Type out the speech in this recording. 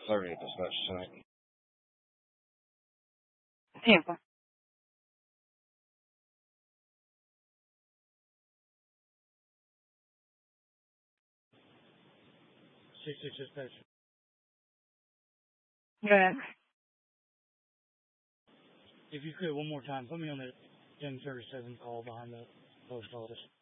flirted as much tonight. Tiempo. Dispatch. Go ahead. If you could, one more time, put me on the 1037 call behind the post office.